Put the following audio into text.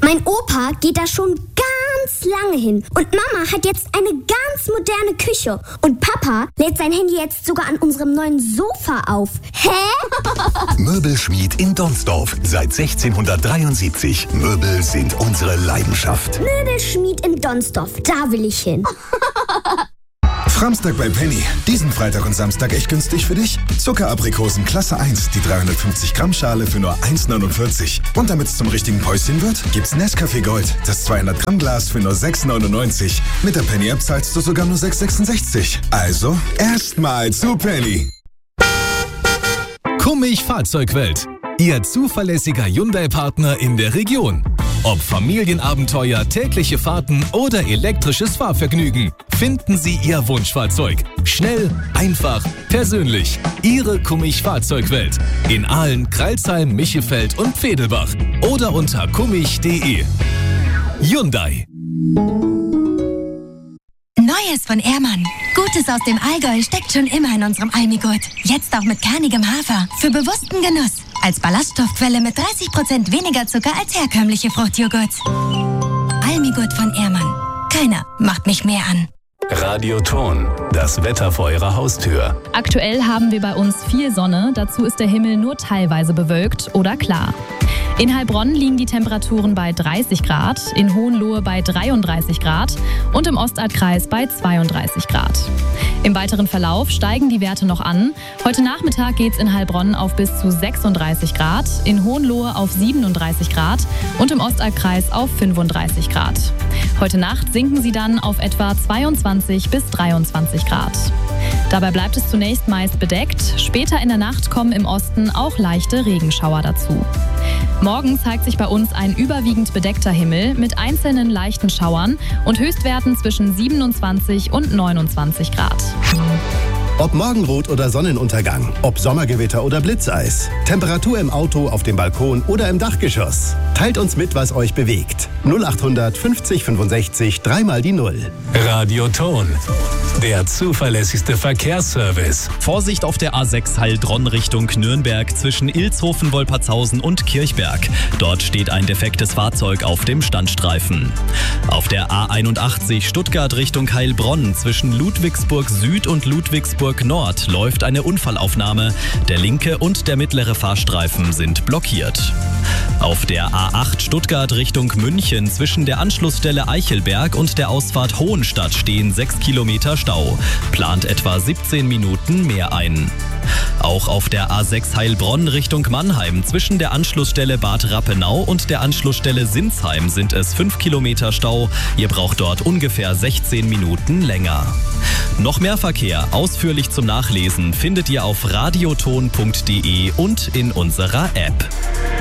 Mein Opa geht da schon ganz lange hin. Und Mama hat jetzt eine ganz moderne Küche. Und Papa lädt sein Handy jetzt sogar an unserem neuen Sofa auf. Hä? Möbelschmied in Donsdorf. Seit 1673. Möbel sind unsere Leidenschaft. Möbelschmied in Donsdorf. Da will ich hin. Framstag bei Penny. Diesen Freitag und Samstag echt günstig für dich? Zuckeraprikosen Klasse 1, die 350 Gramm Schale für nur 1,49. Und damit es zum richtigen Päuschen wird, gibt's Nescafé Gold, das 200 Gramm Glas für nur 6,99. Mit der Penny App zahlst du sogar nur 6,66. Also erstmal zu Penny. Kummig Fahrzeugwelt. Ihr zuverlässiger Hyundai-Partner in der Region. Ob Familienabenteuer, tägliche Fahrten oder elektrisches Fahrvergnügen, finden Sie Ihr Wunschfahrzeug. Schnell, einfach, persönlich. Ihre Kummig Fahrzeugwelt. In Aalen, Crailsheim, Michefeld und Pfedelbach. Oder unter kummig.de. Hyundai. Neues von Ehrmann. Gutes aus dem Allgäu steckt schon immer in unserem Almigurt. Jetzt auch mit kernigem Hafer. Für bewussten Genuss. Als Ballaststoffquelle mit 30% weniger Zucker als herkömmliche Fruchtjoghurts. Almigurt von Ehrmann. Keiner macht mich mehr an. Radioton. Das Wetter vor Ihrer Haustür. Aktuell haben wir bei uns viel Sonne. Dazu ist der Himmel nur teilweise bewölkt oder klar. In Heilbronn liegen die Temperaturen bei 30 Grad, in Hohenlohe bei 33 Grad und im Ostallkreis bei 32 Grad. Im weiteren Verlauf steigen die Werte noch an. Heute Nachmittag geht es in Heilbronn auf bis zu 36 Grad, in Hohenlohe auf 37 Grad und im Ostallkreis auf 35 Grad. Heute Nacht sinken sie dann auf etwa 22 bis 23 Grad. Dabei bleibt es zunächst meist bedeckt. Später in der Nacht kommen im Osten auch leichte Regenschauer dazu. Morgen zeigt sich bei uns ein überwiegend bedeckter Himmel mit einzelnen leichten Schauern und Höchstwerten zwischen 27 und 29 Grad. Ob Morgenrot oder Sonnenuntergang, ob Sommergewitter oder Blitzeis, Temperatur im Auto, auf dem Balkon oder im Dachgeschoss. Teilt uns mit, was euch bewegt. 0800 50 65 3 die 0. Radioton. Der zuverlässigste Verkehrsservice. Vorsicht auf der A6 Heilbronn Richtung Nürnberg zwischen Ilshofen, Wolpertshausen und Kirchberg. Dort steht ein defektes Fahrzeug auf dem Standstreifen. Auf der A81 Stuttgart Richtung Heilbronn zwischen Ludwigsburg Süd und Ludwigsburg Nord läuft eine Unfallaufnahme. Der linke und der mittlere Fahrstreifen sind blockiert. Auf der A8 Stuttgart Richtung München zwischen der Anschlussstelle Eichelberg und der Ausfahrt Hohenstadt stehen 6 Kilometer Stau. Plant etwa 17 Minuten mehr ein. Auch auf der A6 Heilbronn Richtung Mannheim zwischen der Anschlussstelle Bad Rappenau und der Anschlussstelle Sinsheim sind es 5 Kilometer Stau. Ihr braucht dort ungefähr 16 Minuten länger. Noch mehr Verkehr ausführlich zum Nachlesen findet ihr auf radioton.de und in unserer App.